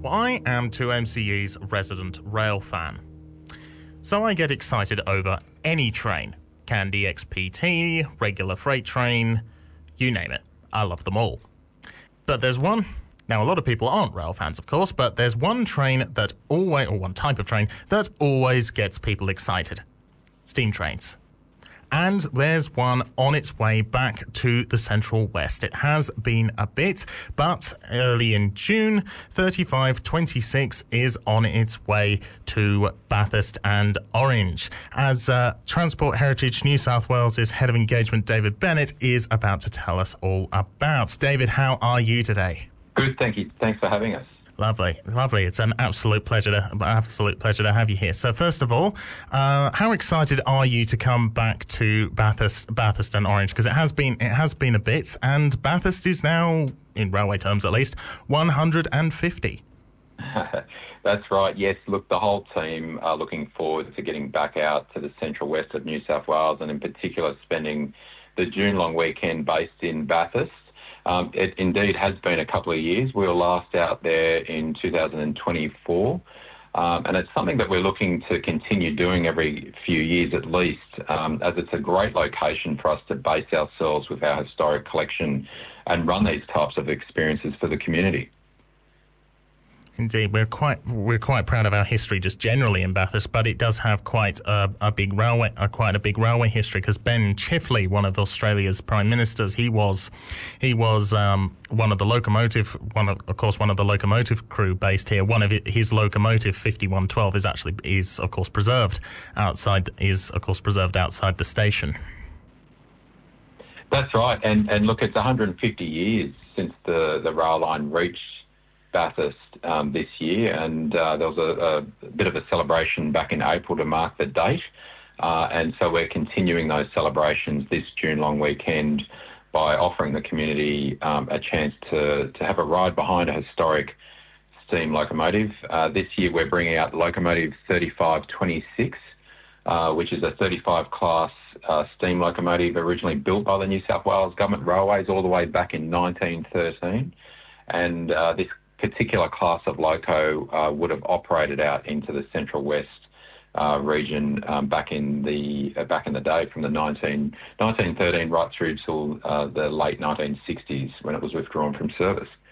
Well, I am 2MCE's resident rail fan, so I get excited over any train. Candy XPT, regular freight train, you name it. I love them all. But there's one. Now, a lot of people aren't rail fans, of course, but there's one train that always, or one type of train, that always gets people excited. Steam trains. And there's one on its way back to the Central West. It has been a bit, but early in June, 3526 is on its way to Bathurst and Orange. As Transport Heritage New South Wales' Head of Engagement, David Bennett, is about to tell us all about. David, how are you today? Good, thank you. Thanks for having us. Lovely. It's an absolute pleasure to have you here. So first of all, how excited are you to come back to Bathurst and Orange? Because it has been a bit, and Bathurst is now, in railway terms at least, 150. That's right. Yes. Look, the whole team are looking forward to getting back out to the Central West of New South Wales, and in particular spending the June long weekend based in Bathurst. It indeed has been a couple of years. We were last out there in 2024, and it's something that we're looking to continue doing every few years at least, as it's a great location for us to base ourselves with our historic collection and run these types of experiences for the community. Indeed, we're quite proud of our history just generally in Bathurst, but it does have quite a big railway history. Because Ben Chifley, one of Australia's prime ministers, he was one of the locomotive crew based here. One of his locomotive 5112 is of course preserved outside the station. That's right, and look, it's 150 years since the rail line reached Bathurst this year, and there was a bit of a celebration back in April to mark the date, and so we're continuing those celebrations this June long weekend by offering the community a chance to have a ride behind a historic steam locomotive. This year we're bringing out locomotive 3526, which is a 35 class steam locomotive originally built by the New South Wales Government Railways all the way back in 1913, and this particular class of loco would have operated out into the Central West region back in the day, from the 1913 right through till the late 1960s when it was withdrawn from service.